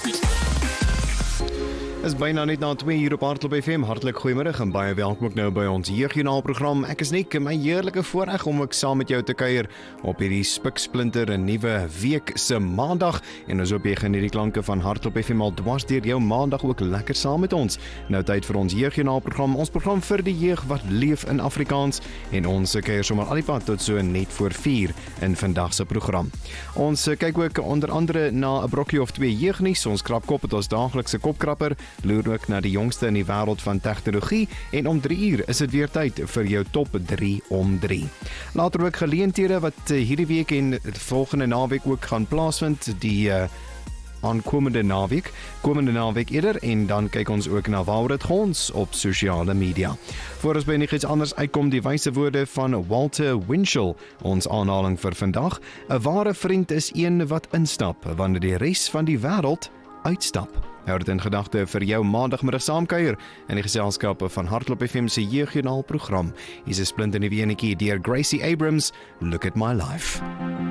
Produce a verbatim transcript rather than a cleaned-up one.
Is byna net na twee uur op Hartklop F M. Hartlik goeiemiddag en baie welkom ook nou by ons jeugjoernaalprogram. Ek is Nick, my heerlike voorreg om ek saam met jou te kuier op hierdie spiksplinter 'n nuwe week se maandag. En ons hoop jy geniet die klanke van Hartklop F M al dwars deur jou maandag ook lekker saam met ons. Nou tyd vir ons jeugjoernaalprogram, ons program vir die jeug wat leef in Afrikaans, en ons kuier sommer al die pad tot so net voor vier in vandag se program. Ons kyk ook onder andere na 'n brokkie of twee jeugnuus. Ons krap kop met ons daaglikse kopkrapper, loer ook na die jongste in die wêreld van tegnologie, en om drie uur is dit weer tyd vir jou top drie om drie. Later ook geleenthede wat hierdie week en volgende naweek ook gaan plaasvind, die uh, aankomende naweek, komende naweek eerder, en dan kyk ons ook na waar dit gons op sosiale media. Voor ons by nog iets anders uitkom, die wyse woorde van Walter Winchell, ons aanhaling vir vandag: 'n ware vriend is een wat instap wanneer die res van die wêreld uitstap. Hou dit in gedagte vir jou maandagmiddag saamkuier in die geselskap van Hartklop F M se jeugjoernaal program. Hier is 'n splinte nuwe enetjie deur Gracie Abrams, Look at My Life.